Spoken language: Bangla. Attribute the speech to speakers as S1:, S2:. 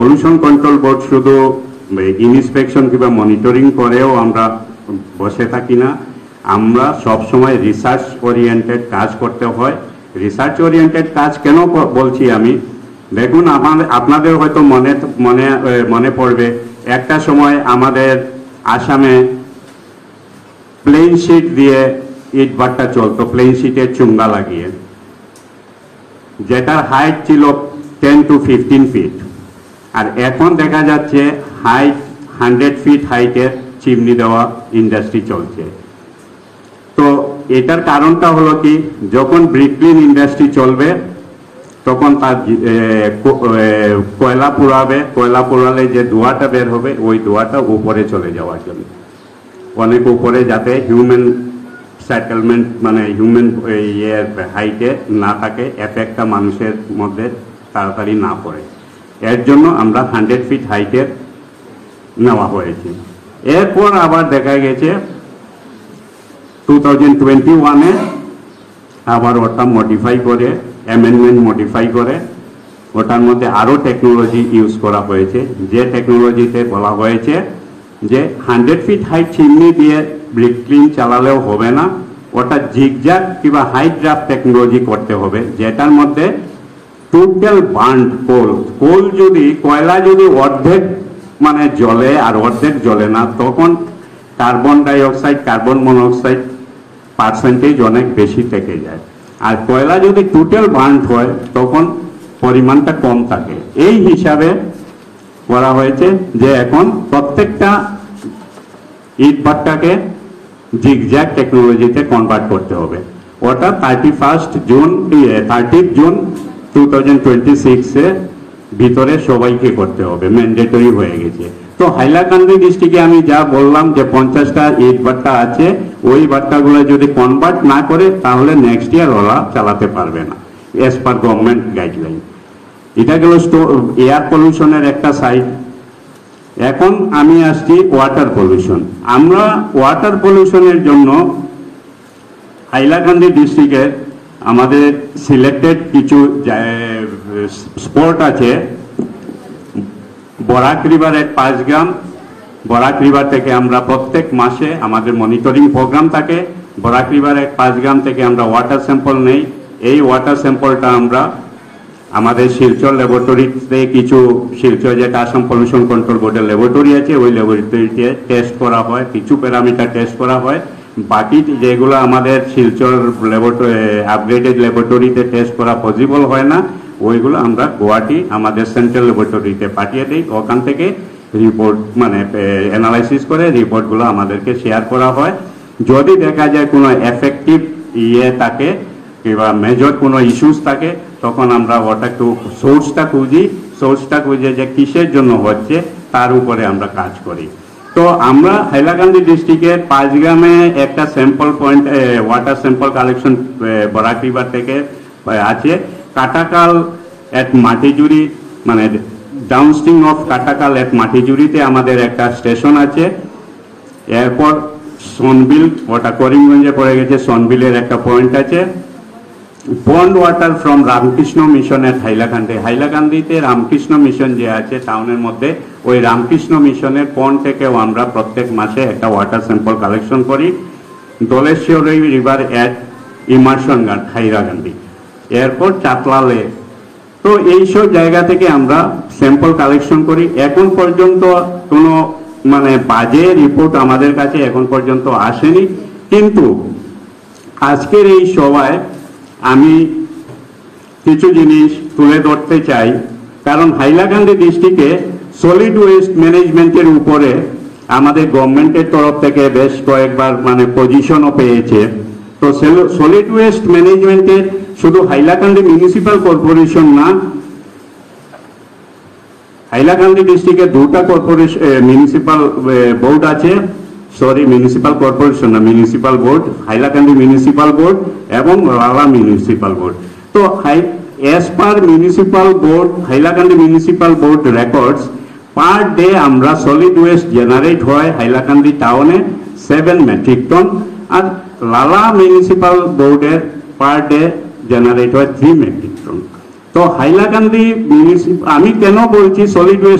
S1: পলিউশন কন্ট্রোল বোর্ড শুধু ইন্সপেকশন কিংবা মনিটরিং করেও আমরা বসে থাকি না, আমরা সবসময় রিসার্চ ওরিয়েন্টেড কাজ করতে হয়। রিসার্চ ওরিয়েন্টেড কাজ কেন বলছি আমি, দেখুন আপনাদের হয়তো মনে পড়বে একটা সময় আমাদের আসামে প্লেন শিট দিয়ে ইট ভাটা চলতো, প্লেন শিটের চুঙ্গা লাগিয়ে, যেটার হাইট ছিল 10 to 15 ফিট, আর এখন দেখা যাচ্ছে হাইট 100 ফিট হাইটের চিমনি দেওয়া ইন্ডাস্ট্রি চলছে। তো এটার কারণটা হলো কি, যখন ব্রিকলিন ইন্ডাস্ট্রি চলবে তখন তার কয়লা পুরাবে, কয়লা পুরালে যে ধোঁয়াটা বের হবে ওই ধোঁয়াটা উপরে চলে যাওয়ার জন্য, অনেক উপরে, যাতে হিউম্যান সেটেলমেন্ট মানে হিউম্যান হাইটে না থাকে, এফেক্টটা মানুষের মধ্যে তাড়াতাড়ি না পড়ে, এর জন্য আমরা 100 ফিট হাইটের নেওয়া হয়েছে। এরপর আবার দেখা গেছে 2021-এ আবার ওটা মডিফাই করে, অ্যামেন্ডমেন্ট মডিফাই করে ওটার মধ্যে আরও টেকনোলজি ইউজ করা হয়েছে, যে টেকনোলজিতে বলা হয়েছে যে 100 ফিট হাইট চিমনি দিয়ে ব্রিকলিন চালালেও হবে না, ওটা জিগজ্যাগ কিংবা হাইট ড্রাফট টেকনোলজি করতে হবে, যেটার মধ্যে টোটাল বার্ন কোল যদি কয়লা যদি অর্ধেক মানে জ্বলে আর অর্ধেক জ্বলে না, তখন carbon dioxide carbon monoxide percentage অনেক বেশি থেকে যায়, আর কয়লা যদি টোটাল বার্ন হয় তখন পরিমাণটা কম থাকে। এই হিসাবে করা হয়েছে যে এখন প্রত্যেকটা ইট ভাট্টাকে জিগজ্যাগ টেকনোলজিতে কনভার্ট করতে হবে। ওটা 30 জুন 2026-এর ভিতরে সবাইকে করতে হবে, ম্যান্ডেটরি হয়ে গেছে। তো হাইলাকান্দি ডিস্ট্রিক্টে আমি যা বললাম যে 50টা ইট ভাট্টা আছে, ওই ভাট্টাগুলো যদি কনভার্ট না করে তাহলে নেক্সট ইয়ার ওরা চালাতে পারবে না অ্যাজ পার গভর্নমেন্ট গাইডলাইন। এটা গেল এয়ার পলিউশনের একটা সাইড। এখন আমি আসছি ওয়াটার পলিউশন। আমরা ওয়াটার পলিউশনের জন্য হাইলাকান্দি ডিস্ট্রিক্টে আমাদের সিলেক্টেড কিছু স্পট আছে। বরাক রিভারের 5 গ্রাম, বরাক রিভার থেকে আমরা প্রত্যেক মাসে আমাদের মনিটরিং প্রোগ্রাম থাকে। বরাক রিভারের 5 গ্রাম থেকে আমরা ওয়াটার স্যাম্পল নেই। এই ওয়াটার স্যাম্পলটা আমরা আমাদের শিলচর ল্যাবরেটরিতে, কিছু শিলচর যেটা আসাম পলিউশন কন্ট্রোল বোর্ডের ল্যাবরেটরি আছে, ওই ল্যাবরেটরিতে টেস্ট করা হয়, কিছু প্যারামিটার টেস্ট করা হয়। বাকি যেগুলো আমাদের শিলচর আপগ্রেডেড ল্যাবরেটরিতে টেস্ট করা পসিবল হয় না, ওইগুলো আমরা গুয়াহাটি আমাদের সেন্ট্রাল ল্যাবরেটরিতে পাঠিয়ে দিই। ওখান থেকে রিপোর্ট মানে অ্যানালাইসিস করে রিপোর্টগুলো আমাদেরকে শেয়ার করা হয়। যদি দেখা যায় কোনো এফেক্টিভ থাকে কিংবা মেজর কোনো ইস্যুস থাকে, তখন আমরা ওটা একটু সোর্সটা খুঁজে যে কিসের জন্য হচ্ছে তার উপরে আমরা কাজ করি। তো আমরা হাইলাকান্দি ডিস্ট্রিক্টের 5 গ্রামে একটা sample point water sample collection Barak river থেকে আছে। কাটাকাল এট মাটিজুরি মানে ডাউনস্ট্রিম অফ কাটাকাল এট মাটিজুরিতে আমাদের একটা স্টেশন আছে। এরপর সনবিল, ওটা করিমগঞ্জে পড়ে গেছে, সনবিলের একটা পয়েন্ট আছে। পন্ড water from Ramakrishna mission at হাইলাকান্দিতে Ramakrishna mission যে আছে টাউনের মধ্যে, ওই রামকৃষ্ণ মিশনের পন্ড থেকেও আমরা প্রত্যেক মাসে একটা ওয়াটার স্যাম্পল কালেকশন করি। দোলেশ্বরী রিভার এট ইমার্শন ঘাট হাইলাকান্দি, এরপর চাতলালে। তো এইসব জায়গা থেকে আমরা স্যাম্পল কালেকশন করি। এখন পর্যন্ত কোনো মানে বাজে রিপোর্ট আমাদের কাছে এখন পর্যন্ত আসেনি, কিন্তু আজকের এই সভায় আমি কিছু জিনিস তুলে ধরতে চাই। কারণ হাইলাকান্দি ডিস্ট্রিক্টে সলিড ওয়েস্ট ম্যানেজমেন্টের উপরে আমাদের গভর্নমেন্টের তরফ থেকে বেশ কয়েকবার মানে পজিশনও পেয়েছে। তো সলিড ওয়েস্ট ম্যানেজমেন্টের শুধু হাইলাকান্দি মিউনিসিপ্যাল কর্পোরেশন না, হাইলাকান্দি ডিস্ট্রিক্টে 2টা কর্পোরেশন মিউনিসিপ্যাল বোর্ড আছে, মিউনিসিপ্যাল কর্পোরেশন না, municipal board, Hailakandi municipal board এবং লালা মিউনিসিপ্যাল বোর্ড। তো as per municipal board, Hailakandi municipal board records, per day আমরা সলিড ওয়েস্ট জেনারেট হয় হাইলাকান্দি টাউনে 7 মেট্রিক টন, আর লালা মিউনিসিপ্যাল বোর্ডের পার ডে জেনারেট হয় 3 মেট্রিক টন। তো হাইলাকান্দি আমি কেন বলছি সলিড ওয়েস্ট